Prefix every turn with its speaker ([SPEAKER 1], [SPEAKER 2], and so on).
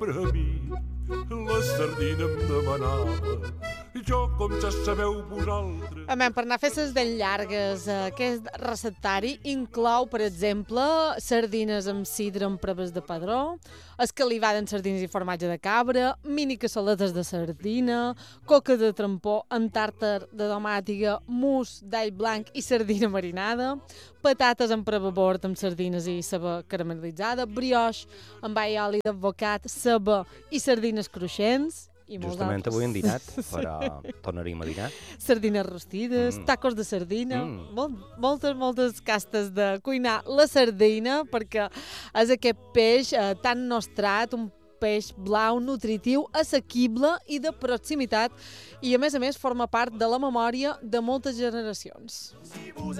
[SPEAKER 1] Per a mi la sardina em demanava, jo com ja sabeu vosaltres.
[SPEAKER 2] Per anar a festes ben llargues, aquest receptari inclou, per exemple, sardines amb sidra amb proves de padró, escalivada amb sardines i formatge de cabra, mini cassoletes de sardina, coca de trampó amb tàrtar de domàtiga, mousse d'all blanc i sardina marinada, patates amb prevabord amb sardines i ceba caramelitzada, brioix amb all i oli d'advocat, ceba i sardines cruixents, i
[SPEAKER 3] justament avui hem dinat, però tornaríem a dinar.
[SPEAKER 2] Sardines rostides, tacos de sardina, moltes castes de cuinar la sardina, perquè és aquest peix tan nostrat, un peix blau, nutritiu, assequible i de proximitat, i a més forma part de la memòria de moltes generacions.